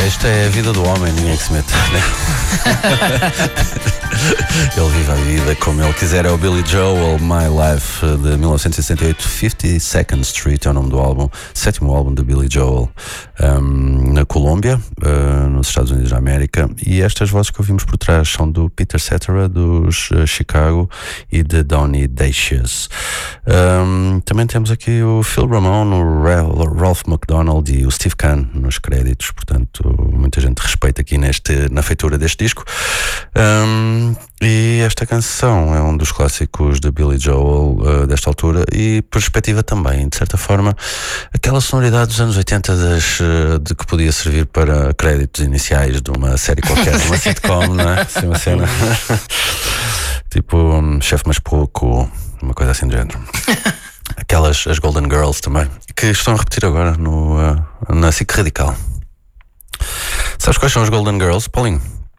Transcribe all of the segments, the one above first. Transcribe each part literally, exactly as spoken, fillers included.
É, isto é a vida do homem, ninguém que se mete, né? Ele vive a vida como ele quiser. É o Billy Joel, My Life, de mil novecentos e sessenta e oito. fifty-second Street é o nome do álbum, sétimo álbum de Billy Joel, um, na Colômbia, uh, nos Estados Unidos da América. E estas vozes que ouvimos por trás são do Peter Cetera, dos uh, Chicago, e de Donny Dacius. Um, também temos aqui o Phil Ramone, o Ralph McDonald e o Steve Kahn nos créditos. Portanto, muita gente respeita aqui neste, na feitura deste disco. Um, e esta canção é um dos clássicos de Billy Joel, uh, desta altura, e perspectiva também, de certa forma, aquela sonoridade dos anos oitenta das, uh, de que podia servir para créditos iniciais de uma série qualquer, de uma sitcom, não é? Assim, uma cena tipo um, Chefe Mas Pouco, uma coisa assim do género. Aquelas, as Golden Girls também, que estão a repetir agora no, uh, na S I C Radical. Sabes quais são as Golden Girls, Paulinho?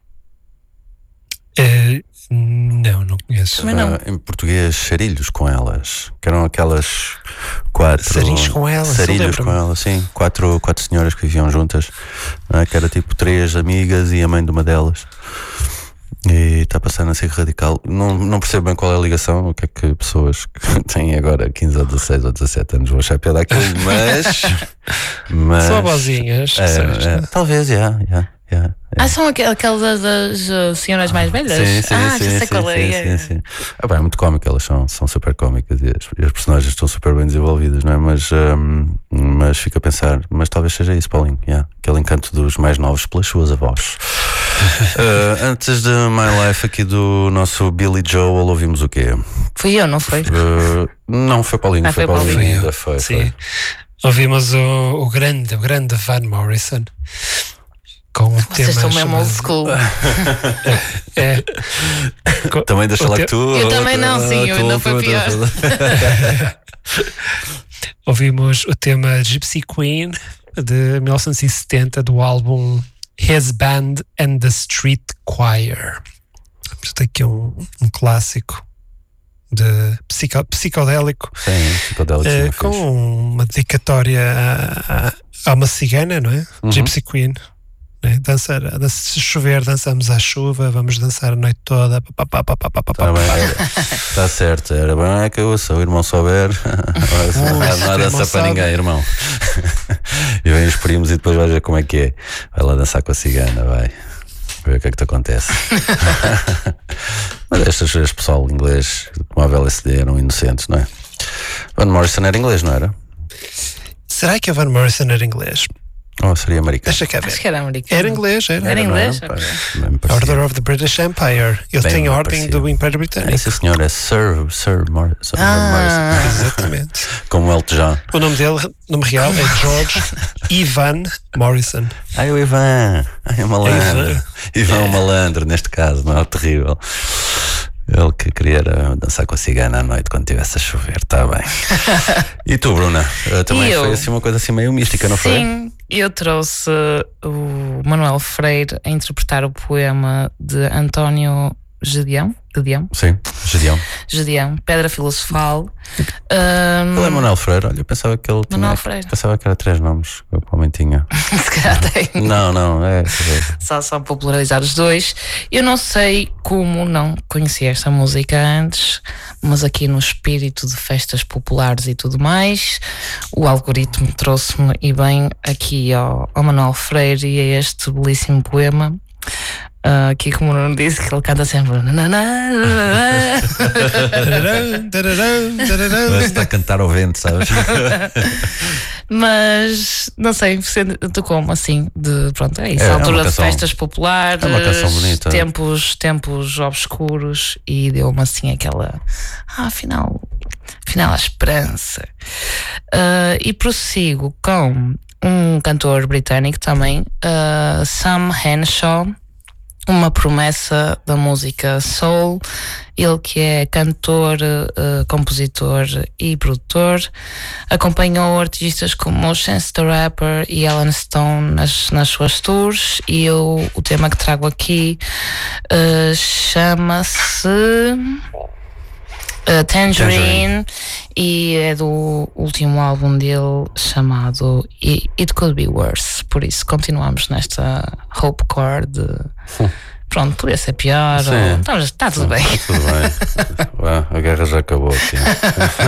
Uh, não, não conheço. Não. Uh, em português, Sarilhos com Elas, que eram aquelas quatro Sarilhos com Elas, Sarilhos com Elas, sim, quatro, quatro senhoras que viviam juntas, não é? Que era tipo três amigas e a mãe de uma delas. E está a passar na S I C Radical. Não, não percebo bem qual é a ligação. O que é que pessoas que têm agora quinze ou dezasseis ou dezassete anos vão achar piada aquilo, mas, mas são vozinhas. É, é, talvez, já, yeah, yeah, yeah. Ah, são aquelas das uh, senhoras mais velhas? Sim, sim, ah, sim, já sei sim, qual é. sim, sim, sim. Ah, bem, é muito cómico, elas são, são super cómicas e as, e as personagens estão super bem desenvolvidas, não é? Mas, um, mas fico a pensar, mas talvez seja isso, Paulinho, yeah, aquele encanto dos mais novos pelas suas avós. uh, antes de My Life, aqui do nosso Billy Joel, ouvimos o quê? Fui eu, não foi? Uh, não, foi Paulinho, ah, foi, foi Paulinho, Paulinho. ainda foi. Sim. Foi. Ouvimos o, o grande, o grande Van Morrison. Com o Vocês tema são mesmo old school. é. Também deixa lá te... que tu. Eu também não, sim, eu ainda foi pior. Ouvimos o tema Gypsy Queen de mil novecentos e setenta do álbum His Band and the Street Choir. Portanto, aqui um, um clássico de psico, psicodélico. Sim, psicodélico. Uh, com fixe. uma dedicatória a, a, a uma cigana, não é? Uhum. Gypsy Queen. Né? Dançar, dançar, se chover, dançamos à chuva, vamos dançar a noite toda. Pá, pá, pá, pá, pá, pá, Tá bem, está certo, era bem é que eu, se o irmão souber, não há dança para ninguém, irmão. E vem os primos e depois vais ver como é que é. Vai lá dançar com a cigana, vai ver o que é que te acontece. Mas estas, este pessoal inglês, como a L S D, eram inocentes, não é? Van Morrison era inglês, não era? Será que a Van Morrison era inglês? Ou oh, seria americano? Deixa cá ver. Acho que era americano. Era inglês, era. Era inglês? Não, okay. Order of the British Empire. Ele Bem, tem a me ordem parecia. do Império Britânico. Esse senhor é Sir, Sir Morrison. Ah. Morrison. Exatamente. Como Elton John. O nome dele, nome real, é George Ivan Morrison. Ai, o Ivan. Ai, o malandro. Ivan. Ivan o malandro, neste caso, não é? Terrível. Ele que queria era dançar com a cigana à noite quando estivesse a chover, está bem. E tu, Bruna? Também E foi eu? assim uma coisa assim meio mística, não foi? Sim, eu trouxe o Manuel Freire a interpretar o poema de António Gedeão. Gedeão? Sim, Gedeão. Gedeão, Pedra Filosofal. Ele é Manuel Freire, olha, eu pensava que ele tinha, Manuel Freire. pensava que era três nomes, que o homem tinha. Se calhar tem. Não, não, é. Só, só popularizar os dois. Eu não sei como não conhecia esta música antes, mas aqui no espírito de festas populares e tudo mais, o algoritmo trouxe-me e bem aqui ao, ao Manuel Freire e a este belíssimo poema. Uh, aqui, como não disse, que ele canta sempre. Está a cantar ao vento, sabes? Mas não sei, tocou-me assim de pronto, é isso, É, é altura uma de canção- festas populares, é uma canção bonita. tempos, tempos obscuros, e deu-me assim aquela ah, afinal, afinal a esperança. Uh, e prossigo com um cantor britânico também, uh, Sam Henshaw, uma promessa da música soul. Ele que é cantor, uh, compositor e produtor, acompanhou artistas como Chance the Rapper e Alan Stone nas, nas suas tours, e eu, o tema que trago aqui uh, chama-se Uh, Tangerine, Tangerine. e é do último álbum dele chamado It, It Could Be Worse. Por isso continuamos nesta hopecore de hum. pronto, podia ser pior. Ou, está, está tudo bem. Está tudo bem. A guerra já acabou aqui.